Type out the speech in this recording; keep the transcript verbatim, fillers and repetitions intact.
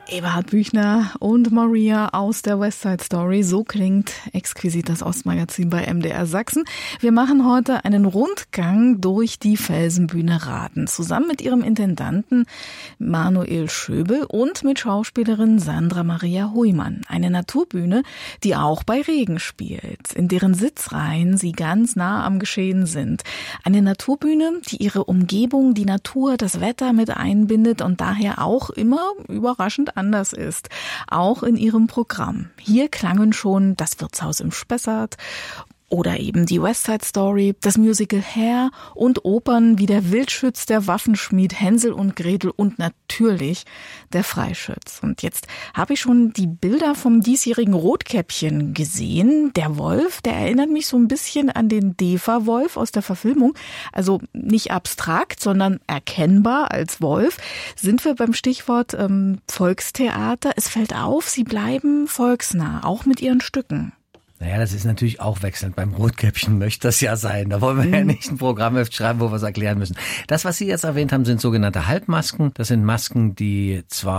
Eberhard Büchner und Maria aus der West Side Story. So klingt exquisit das Ostmagazin bei M D R Sachsen. Wir machen heute einen Rundgang durch die Felsenbühne Raden. Zusammen mit ihrem Intendanten Manuel Schöbel und mit Schauspielerin Sandra Maria Huymann. Eine Naturbühne, die auch bei Regen spielt, in deren Sitzreihen sie ganz nah am Geschehen sind. Eine Naturbühne, die ihre Umgebung, die Natur, das Wetter mit einbindet und daher auch immer überraschend anders ist, auch in ihrem Programm. Hier klangen schon das Wirtshaus im Spessart oder eben die West Side Story, das Musical Hair und Opern wie der Wildschütz, der Waffenschmied, Hänsel und Gretel und natürlich der Freischütz. Und jetzt habe ich schon die Bilder vom diesjährigen Rotkäppchen gesehen. Der Wolf, der erinnert mich so ein bisschen an den Defa-Wolf aus der Verfilmung. Also nicht abstrakt, sondern erkennbar als Wolf. Sind wir beim Stichwort ähm, Volkstheater. Es fällt auf, sie bleiben volksnah, auch mit ihren Stücken. Naja, das ist natürlich auch wechselnd. Beim Rotkäppchen möchte das ja sein. Da wollen wir ja nicht ein Programmheft schreiben, wo wir es erklären müssen. Das, was Sie jetzt erwähnt haben, sind sogenannte Halbmasken. Das sind Masken, die zwar